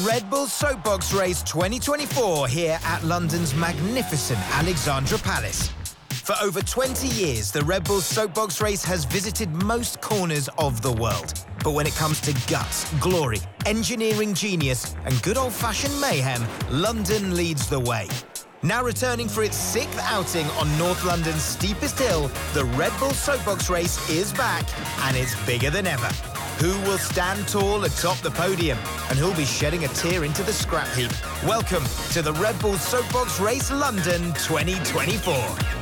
Red Bull Soapbox Race 2024 here at London's magnificent Alexandra Palace. For over 20 years, the Red Bull Soapbox Race has visited most corners of the world. But when it comes to guts, glory, engineering genius, and good old-fashioned mayhem, London leads the way. Now returning for its 6th outing on North London's steepest hill, the Red Bull Soapbox Race is back, and it's bigger than ever. Who will stand tall atop the podium, and who'll be shedding a tear into the scrap heap? Welcome to the Red Bull Soapbox Race London 2024.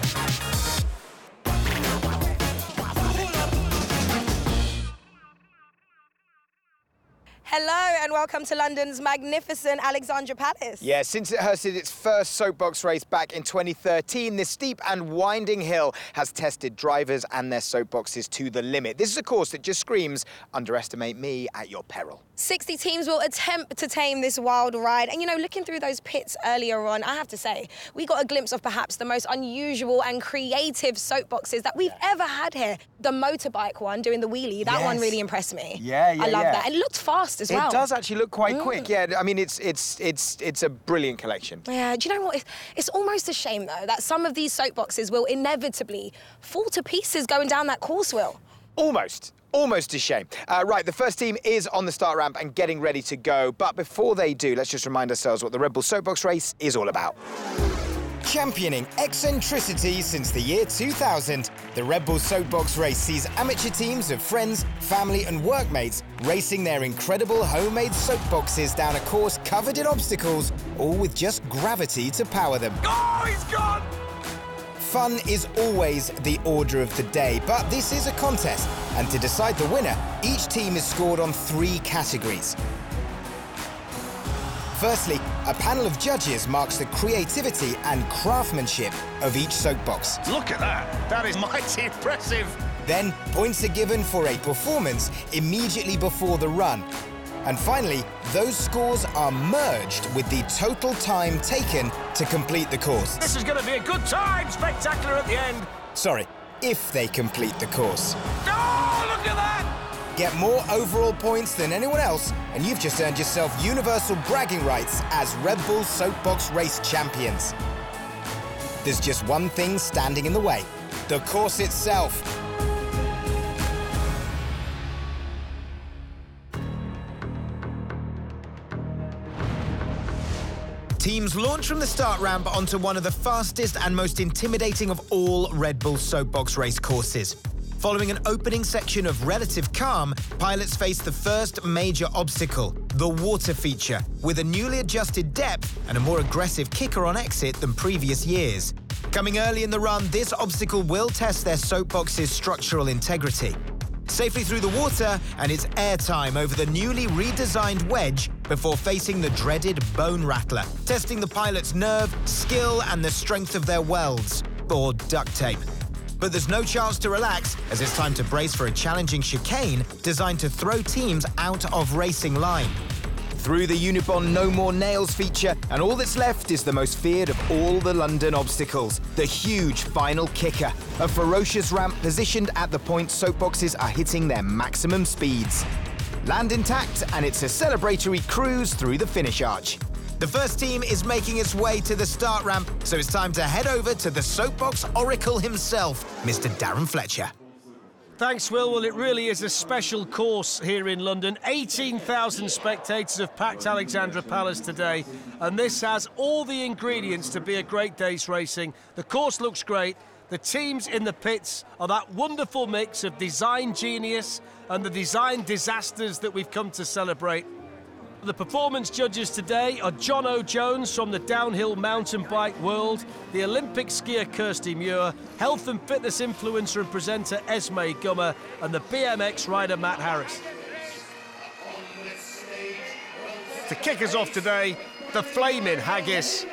Hello and welcome to London's magnificent Alexandra Palace. Yeah, since it hosted its first soapbox race back in 2013, this steep and winding hill has tested drivers and their soapboxes to the limit. This is a course that just screams, underestimate me at your peril. 60 teams will attempt to tame this wild ride. And, you know, looking through those pits earlier on, I have to say, we got a glimpse of perhaps the most unusual and creative soapboxes that we've ever had here. The motorbike one doing the wheelie, that one really impressed me. I love that. And it looked fast as well. It does actually look quite quick, yeah. I mean, it's a brilliant collection. Yeah, do you know what? It's almost a shame, though, that some of these soapboxes will inevitably fall to pieces going down that course, Will. Almost a shame. Right, the first team is on the start ramp and getting ready to go. But before they do, let's just remind ourselves what the Red Bull Soapbox Race is all about. Championing eccentricity since the year 2000, the Red Bull Soapbox Race sees amateur teams of friends, family and workmates racing their incredible homemade soapboxes down a course covered in obstacles, all with just gravity to power them. Oh, he's gone! Fun is always the order of the day, but this is a contest, and to decide the winner, each team is scored on 3 categories. Firstly, a panel of judges marks the creativity and craftsmanship of each soapbox. Look at that! That is mighty impressive! Then, points are given for a performance immediately before the run. And finally, those scores are merged with the total time taken to complete the course. This is going to be a good time! Spectacular at the end! Sorry, if they complete the course. Oh, look at that! Get more overall points than anyone else, and you've just earned yourself universal bragging rights as Red Bull Soapbox Race champions. There's just one thing standing in the way: the course itself. Teams launch from the start ramp onto one of the fastest and most intimidating of all Red Bull Soapbox Race courses. Following an opening section of relative calm, pilots face the first major obstacle, the water feature, with a newly adjusted depth and a more aggressive kicker on exit than previous years. Coming early in the run, this obstacle will test their soapbox's structural integrity. Safely through the water, and it's airtime over the newly redesigned wedge before facing the dreaded bone rattler, testing the pilot's nerve, skill, and the strength of their welds, or duct tape. But there's no chance to relax, as it's time to brace for a challenging chicane designed to throw teams out of racing line. Through the Unibond No More Nails feature, and all that's left is the most feared of all the London obstacles, the huge final kicker, a ferocious ramp positioned at the point soapboxes are hitting their maximum speeds. Land intact, and it's a celebratory cruise through the finish arch. The first team is making its way to the start ramp, so it's time to head over to the soapbox oracle himself, Mr. Darren Fletcher. Thanks, Will. Well, it really is a special course here in London. 18,000 spectators have packed Alexandra Palace today, and this has all the ingredients to be a great day's racing. The course looks great. The teams in the pits are that wonderful mix of design genius and the design disasters that we've come to celebrate. The performance judges today are John O'Jones from the downhill mountain bike world, the Olympic skier Kirsty Muir, health and fitness influencer and presenter Esme Gummer, and the BMX rider Matt Harris. To kick us off today, the flaming haggis.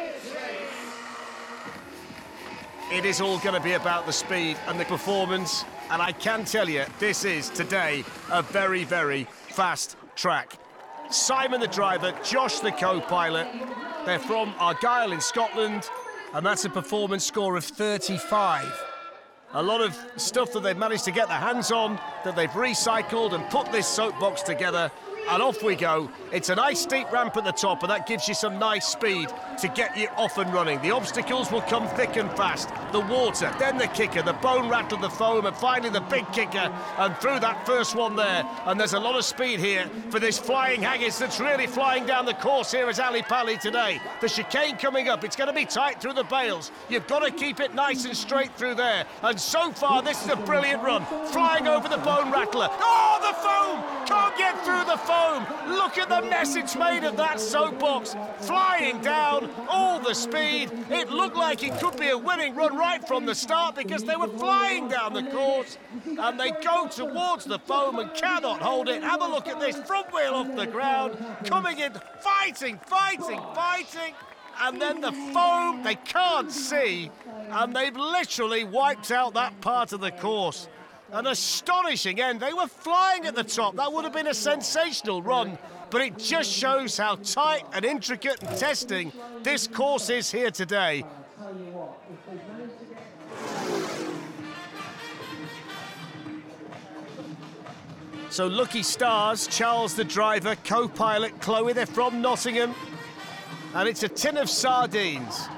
It is all going to be about the speed and the performance, and I can tell you, this is today a very, very fast track. Simon the driver, Josh the co-pilot. They're from Argyll in Scotland, and that's a performance score of 35. A lot of stuff that they've managed to get their hands on, that they've recycled and put this soapbox together, and off we go. It's a nice steep ramp at the top, and that gives you some nice speed to get you off and running. The obstacles will come thick and fast. The water, then the kicker, the bone rattle, the foam, and finally the big kicker, and through that first one there. And there's a lot of speed here for this flying haggis that's really flying down the course here as Ali Pali today. The chicane coming up, it's going to be tight through the bales. You've got to keep it nice and straight through there. And so far, this is a brilliant run. Flying over the bone rattler. Oh, the foam! Can't get through the foam. Look at the mess it's made of that soapbox. Flying down, all the speed. It looked like it could be a winning run right from the start because they were flying down the course. And they go towards the foam and cannot hold it. Have a look at this. Front wheel off the ground. Coming in, fighting. And then the foam, they can't see. And they've literally wiped out that part of the course. An astonishing end. They were flying at the top. That would have been a sensational run, but it just shows how tight and intricate and testing this course is here today. So Lucky Stars, Charles the driver, co-pilot Chloe, they're from Nottingham, and it's a tin of sardines.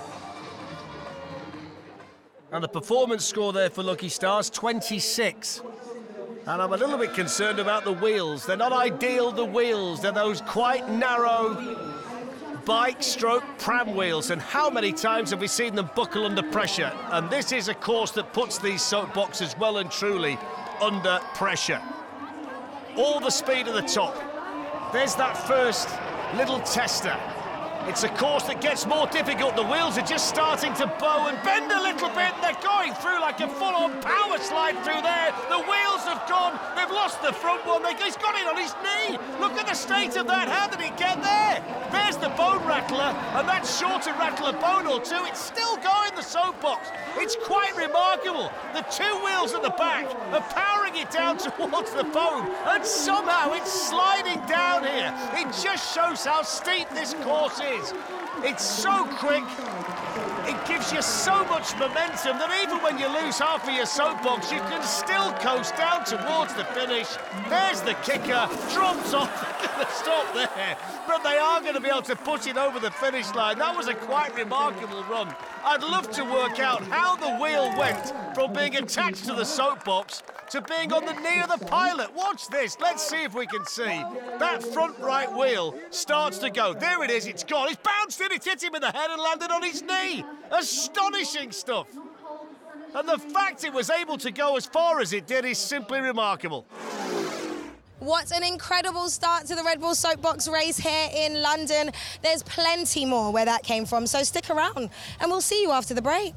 And the performance score there for Lucky Stars, 26. And I'm a little bit concerned about the wheels. They're not ideal, the wheels. They're those quite narrow bike stroke pram wheels. And how many times have we seen them buckle under pressure? And this is a course that puts these soapboxes well and truly under pressure. All the speed at the top. There's that first little tester. It's a course that gets more difficult. The wheels are just starting to bow and bend a little bit. They're going through like a full-on power slide through there. The wheels have gone. They've lost the front one. He's got it on his knee. Look at the state of that. How did he get there? There's the bone rattler, and that shorter rattler bone or two. It's still going, the soapbox. It's quite remarkable. The two wheels at the back are powering it down towards the foam, and somehow it's sliding down here. It just shows how steep this course is. It's so quick, it gives you so much momentum that even when you lose half of your soapbox, you can still coast down towards the finish. There's the kicker, drops off, stop there. But they are going to be able to put it over the finish line. That was a quite remarkable run. I'd love to work out how the wheel went from being attached to the soapbox to being on the knee of the pilot. Watch this. Let's see if we can see. That front right wheel starts to go. There it is. It's gone. It's bounced in. It hit him in the head and landed on his knee. Astonishing stuff. And the fact it was able to go as far as it did is simply remarkable. What an incredible start to the Red Bull Soapbox race here in London. There's plenty more where that came from, so stick around and we'll see you after the break.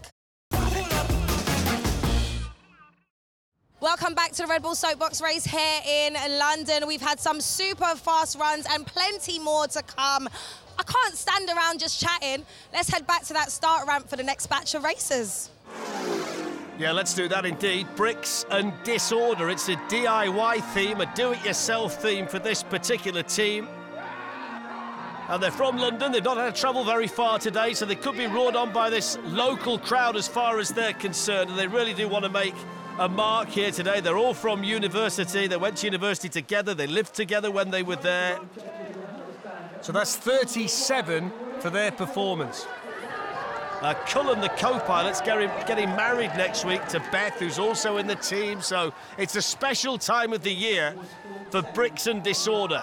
Welcome back to the Red Bull Soapbox race here in London. We've had some super fast runs and plenty more to come. I can't stand around just chatting. Let's head back to that start ramp for the next batch of racers. Yeah, let's do that indeed. Bricks and Disorder. It's a DIY theme, a do-it-yourself theme for this particular team. And they're from London. They've not had to travel very far today, so they could be roared on by this local crowd as far as they're concerned. And they really do want to make a mark here today. They're all from university. They went to university together. They lived together when they were there. So that's 37 for their performance. Cullen, the co-pilot's getting married next week to Beth, who's also in the team. So it's a special time of the year for Bricks and Disorder.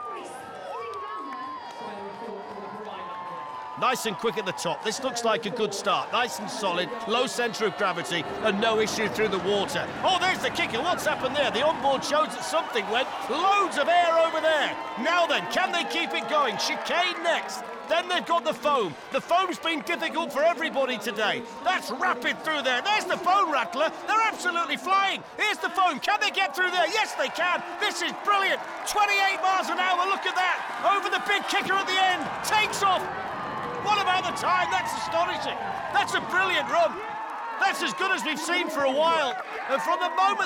Nice and quick at the top. This looks like a good start. Nice and solid, low centre of gravity, and no issue through the water. Oh, there's the kicker. What's happened there? The onboard shows that something went. Loads of air over there. Now then, can they keep it going? Chicane next. Then they've got the foam. The foam's been difficult for everybody today. That's rapid through there. There's the foam rattler. They're absolutely flying. Here's the foam. Can they get through there? Yes, they can. This is brilliant. 28 miles an hour. Look at that. Over the big kicker at the end. Takes off. What about the time? That's astonishing. That's a brilliant run. That's as good as we've seen for a while. And from the moment